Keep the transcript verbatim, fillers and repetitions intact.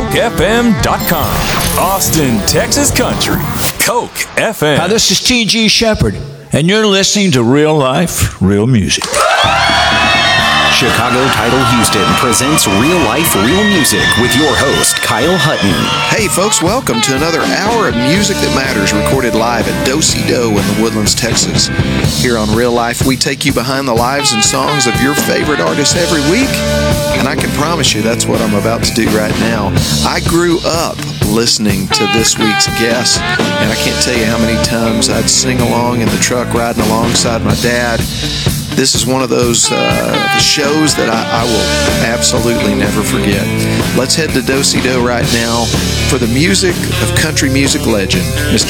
coke f m dot com. Austin, Texas Country. Coke F M. Hi, this is T G Shepherd, and you're listening to Real Life, Real Music. Chicago Title Houston presents Real Life, Real Music with your host, Kyle Hutton. Hey folks, welcome to another hour of music that matters, recorded live at Do-Si-Do in the Woodlands, Texas. Here on Real Life, we take you behind the lives and songs of your favorite artists every week, and I can promise you that's what I'm about to do right now. I grew up listening to this week's guest, and I can't tell you how many times I'd sing along in the truck riding alongside my dad. This is one of those uh, shows that I, I will absolutely never forget. Let's head to Do-Si-Do right now for the music of country music legend, Mister